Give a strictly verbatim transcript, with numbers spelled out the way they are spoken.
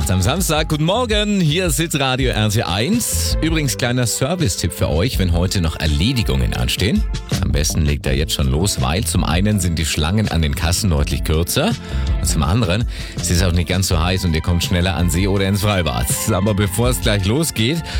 acht am Samstag. Guten Morgen, hier ist Hitradio R T eins. Übrigens, kleiner Service-Tipp für euch, wenn heute noch Erledigungen anstehen. Am besten legt ihr jetzt schon los, weil zum einen sind die Schlangen an den Kassen deutlich kürzer und zum anderen ist es auch nicht ganz so heiß und ihr kommt schneller an See oder ins Freibad. Aber bevor es gleich losgeht,